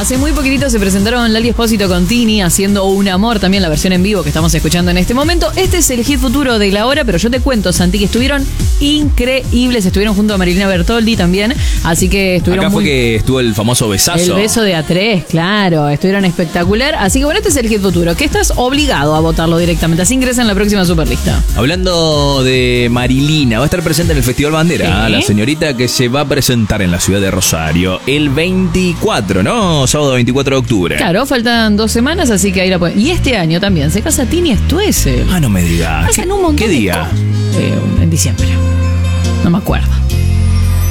Hace muy poquitito se presentaron Lali Espósito con Tini haciendo Un Amor, también la versión en vivo que estamos escuchando en este momento. Este es el hit futuro de la hora, pero yo te cuento, Santi, que estuvieron increíbles. Estuvieron junto a Marilina Bertoldi también, así que estuvieron Acá fue que estuvo el famoso besazo. El beso de A3, claro, estuvieron espectacular. Así que bueno, este es el hit futuro, que estás obligado a votarlo directamente, así ingresa en la próxima Superlista. Hablando de Marilina, va a estar presente en el Festival Bandera, la señorita que se va a presentar en la ciudad de Rosario el 24, ¿no? Sábado 24 de octubre. Claro, faltan 2 semanas, así que ahí la pueden. Y este año también se casa Tini Stuessel. Ah, no me digas. Pasan un montón ¿Qué día? En diciembre. No me acuerdo.